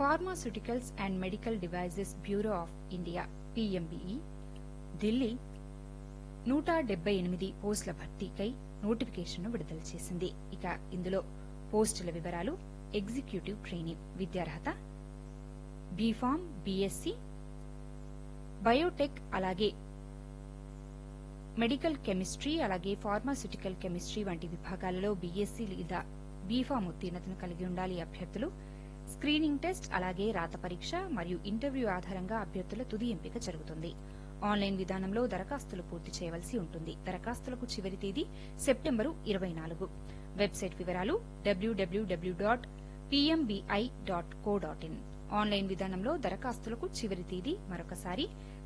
Pharmaceuticals and medical devices bureau of India పీఎంబీఈ Delhi 178 పోస్టుల భర్తీకై నోటిఫికేషన్ను విడుదల చేసింది. ఇక ఇందులో పోస్టుల వివరాలు: ఎగ్జిక్యూటివ్ ట్రైనీ, విద్యార్హత బీఫామ్, బీఎస్సీ, బయోటెక్, అలాగే మెడికల్ కెమిస్ట్రీ, అలాగే ఫార్మాస్యూటికల్ కెమిస్ట్రీ వంటి విభాగాలలో బీఎస్సీ లేదా బీఫామ్ ఉత్తీర్ణతను కలిగి ఉండాలి అభ్యర్థులు. స్క్రీనింగ్ టెస్ట్, అలాగే రాత పరీక్ష మరియు ఇంటర్వ్యూ ఆధారంగా అభ్యర్థుల తుది ఎంపిక జరుగుతుంది. ఆన్లైన్ విధానంలో దరఖాస్తులు పూర్తి చేయవలసి ఉంటుంది. దరఖాస్తులకు చివరి తేదీ సెప్టెంబరు 24. వెబ్సైట్ వివరాలు www.pmbi.co.in. ఆన్లైన్ విధానంలో దరఖాస్తులకు చివరి తేదీ మరొకసారి